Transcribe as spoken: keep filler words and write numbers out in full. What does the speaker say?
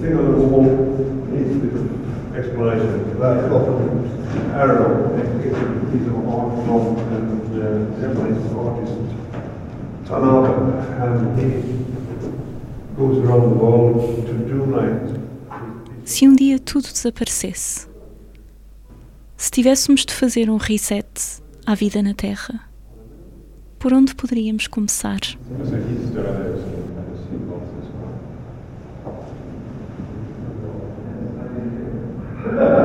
thing on the wall needs a bit of explanation. That often Arrow is an art from and uh, Japanese artist Tanaka, and he goes around the world to do like. Se um dia tudo desaparecesse, se tivéssemos de fazer um reset à vida na Terra, por onde poderíamos começar? Yeah.